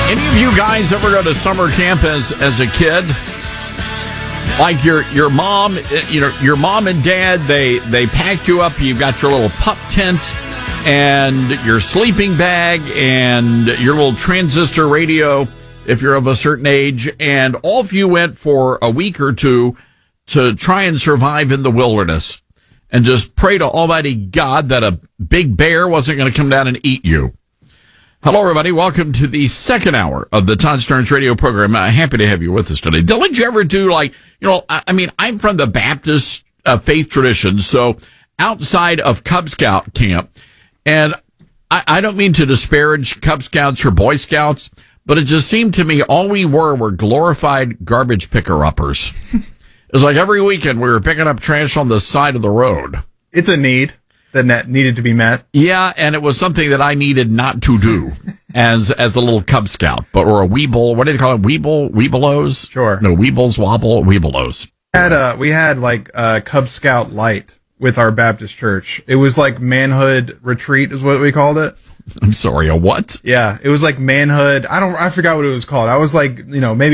Any of you guys ever go to summer camp as a kid? Like your mom, your mom and dad, they packed you up. You've got your little pup tent and your sleeping bag and your little transistor radio, if you're of a certain age, and all of you went for a week or two to try and survive in the wilderness and just pray to Almighty God that a big bear wasn't going to come down and eat you. Hello, everybody. Welcome to the second hour of the Todd Starnes radio program. Happy to have you with us today. Did you ever do I'm from the Baptist faith tradition, so outside of Cub Scout camp, and I don't mean to disparage Cub Scouts or Boy Scouts, but it just seemed to me all we were glorified garbage picker-uppers. It was like every weekend we were picking up trash on the side of the road. It's a need that needed to be met. Yeah, and it was something that I needed not to do as a little Cub Scout, or a Weeble. What do they call it? Weebelos? Sure. No, Weebles, Weebelos. We had like a Cub Scout light with our Baptist church. It was like manhood retreat is what we called it. I'm sorry, a what? Yeah, it was like manhood. I forgot what it was called. I was like, maybe